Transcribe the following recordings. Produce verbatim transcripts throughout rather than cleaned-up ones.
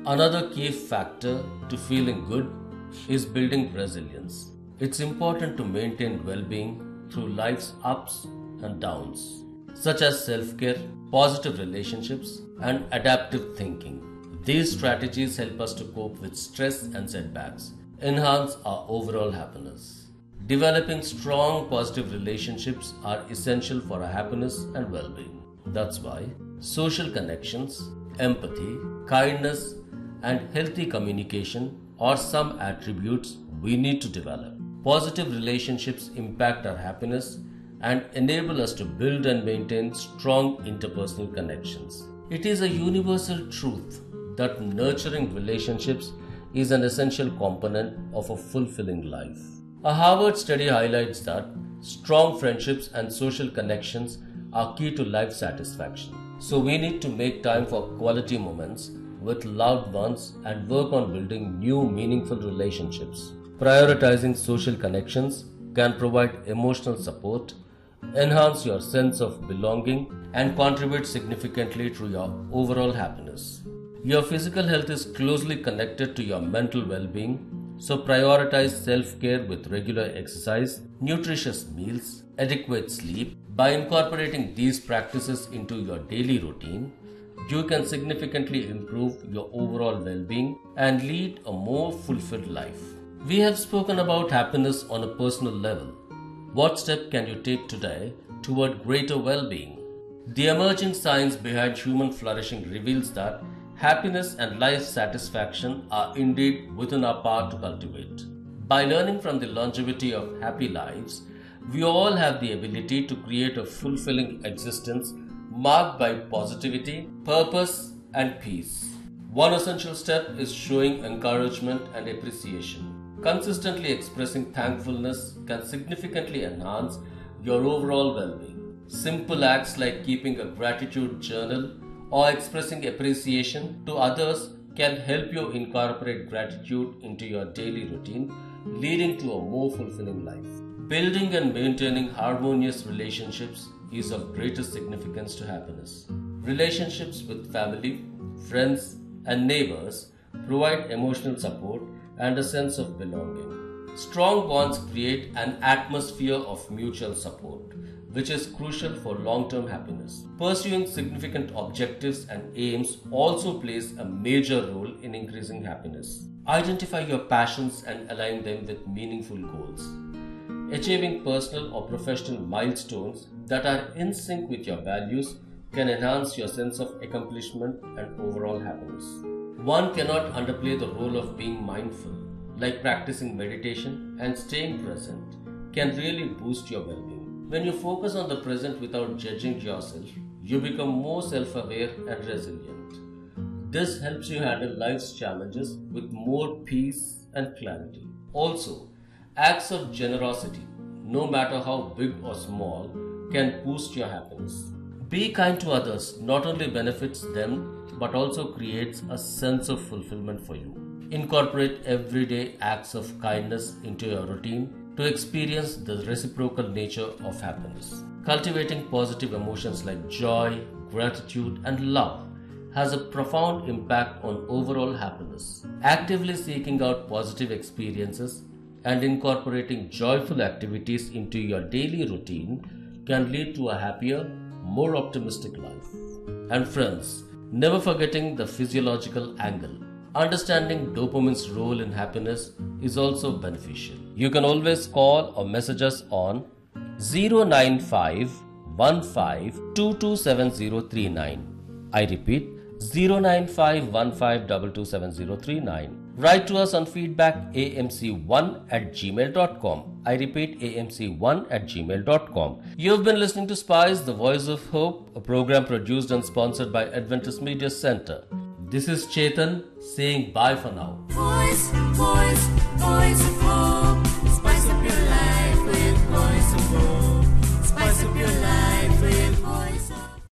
Another key factor to feeling good is building resilience. It's important to maintain well-being through life's ups and downs, such as self-care, positive relationships, and adaptive thinking. These strategies help us to cope with stress and setbacks, enhance our overall happiness. Developing strong positive relationships are essential for our happiness and well-being. That's why social connections, empathy, kindness, and healthy communication are some attributes we need to develop. Positive relationships impact our happiness and enable us to build and maintain strong interpersonal connections. It is a universal truth that nurturing relationships is an essential component of a fulfilling life. A Harvard study highlights that strong friendships and social connections are key to life satisfaction. So we need to make time for quality moments with loved ones and work on building new meaningful relationships. Prioritizing social connections can provide emotional support, enhance your sense of belonging, and contribute significantly to your overall happiness. Your physical health is closely connected to your mental well-being, so prioritize self-care with regular exercise, nutritious meals, adequate sleep. By incorporating these practices into your daily routine, you can significantly improve your overall well-being and lead a more fulfilled life. We have spoken about happiness on a personal level. What step can you take today toward greater well-being? The emerging science behind human flourishing reveals that happiness and life satisfaction are indeed within our power to cultivate. By learning from the longevity of happy lives, we all have the ability to create a fulfilling existence marked by positivity, purpose, and peace. One essential step is showing encouragement and appreciation. Consistently expressing thankfulness can significantly enhance your overall well-being. Simple acts like keeping a gratitude journal or expressing appreciation to others can help you incorporate gratitude into your daily routine, leading to a more fulfilling life. Building and maintaining harmonious relationships is of greatest significance to happiness. Relationships with family, friends, and neighbors provide emotional support and a sense of belonging. Strong bonds create an atmosphere of mutual support, which is crucial for long-term happiness. Pursuing significant objectives and aims also plays a major role in increasing happiness. Identify your passions and align them with meaningful goals. Achieving personal or professional milestones that are in sync with your values can enhance your sense of accomplishment and overall happiness. One cannot underplay the role of being mindful, like practicing meditation and staying present can really boost your well-being. When you focus on the present without judging yourself, you become more self-aware and resilient. This helps you handle life's challenges with more peace and clarity. Also, acts of generosity, no matter how big or small, can boost your happiness. Be kind to others not only benefits them but also creates a sense of fulfillment for you. Incorporate everyday acts of kindness into your routine to experience the reciprocal nature of happiness. Cultivating positive emotions like joy, gratitude, and love has a profound impact on overall happiness. Actively seeking out positive experiences and incorporating joyful activities into your daily routine can lead to a happier, more optimistic life. And friends, never forgetting the physiological angle. Understanding dopamine's role in happiness is also beneficial. You can always call or message us on zero nine five one five two two seven zero three nine. I repeat, zero nine five one five two two seven zero three nine. Write to us on feedback a m c one at gmail dot com. I repeat, a m c one at gmail dot com. You've been listening to Spice, the Voice of Hope, a program produced and sponsored by Adventist Media Center. This is Chetan saying bye for now. Voice, voice, voice of hope. Spice up your life with Voice of Hope. Spice up your life with Voice of Hope.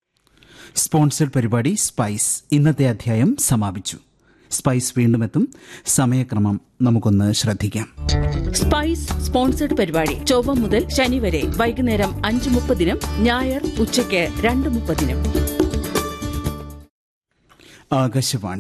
Sponsored പരിപാടി spice ഇന്നത്തെ അധ്യായം സമാപിച്ചു. Spice വീണ്ടും എത്തും. സമയക്രമം നമുക്കൊന്ന് ശ്രദ്ധിക്കാം. Spice sponsored പരിപാടി ചൊവ്വ മുതൽ ശനി വരെ വൈകുന്നേരം അഞ്ച് മുപ്പതിനും ഞായർ ഉച്ചയ്ക്ക് രണ്ട് മുപ്പതിനും. ആകാശവാണി.